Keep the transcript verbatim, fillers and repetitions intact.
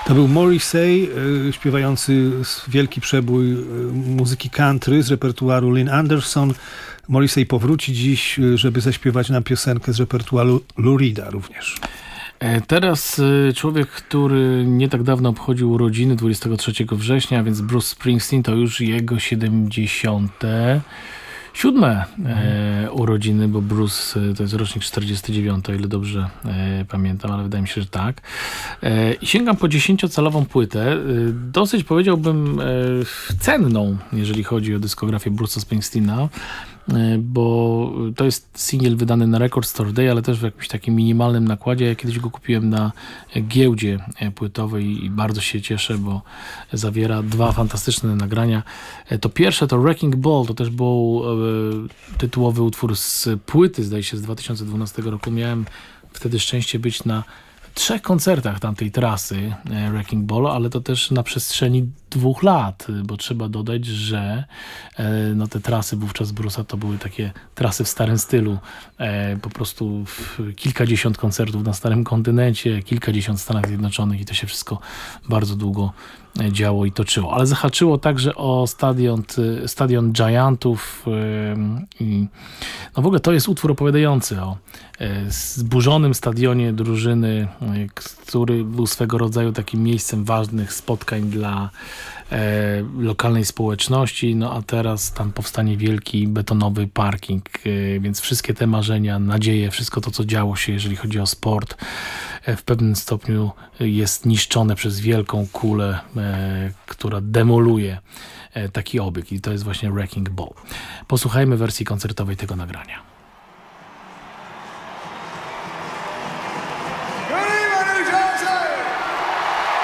To był Morrissey, y, śpiewający wielki przebój y, muzyki country z repertuaru Lynn Anderson. Morrissey powróci dziś, y, żeby zaśpiewać nam piosenkę z repertuaru Lou Reeda również. Teraz człowiek, który nie tak dawno obchodził urodziny, dwudziestego trzeciego września, więc Bruce Springsteen, to już jego siedemdziesiąte siódme e, urodziny, bo Bruce to jest rocznik czterdziesty dziewiąty, o ile dobrze e, pamiętam, ale wydaje mi się, że tak. E, I sięgam po dziesięciocalową płytę, e, dosyć powiedziałbym e, cenną, jeżeli chodzi o dyskografię Bruce'a Springsteena, bo to jest singiel wydany na Record Store Day, ale też w jakimś takim minimalnym nakładzie. Ja kiedyś go kupiłem na giełdzie płytowej i bardzo się cieszę, bo zawiera dwa fantastyczne nagrania. To pierwsze to Wrecking Ball, to też był e, tytułowy utwór z płyty, zdaje się, z dwa tysiące dwunastego roku. Miałem wtedy szczęście być na trzech koncertach tamtej trasy e, Wrecking Ball, ale to też na przestrzeni dwóch lat, bo trzeba dodać, że e, no te trasy wówczas Bruce'a to były takie trasy w starym stylu, e, po prostu kilkadziesiąt koncertów na starym kontynencie, kilkadziesiąt w Stanach Zjednoczonych i to się wszystko bardzo długo działo i toczyło. Ale zahaczyło także o stadion, stadion Giantów i no w ogóle to jest utwór opowiadający o zburzonym stadionie drużyny, który był swego rodzaju takim miejscem ważnych spotkań dla e, lokalnej społeczności, no a teraz tam powstanie wielki betonowy parking, e, więc wszystkie te marzenia, nadzieje, wszystko to, co działo się, jeżeli chodzi o sport, e, w pewnym stopniu jest niszczone przez wielką kulę, e, która demoluje e, taki obiekt i to jest właśnie Wrecking Ball. Posłuchajmy wersji koncertowej tego nagrania.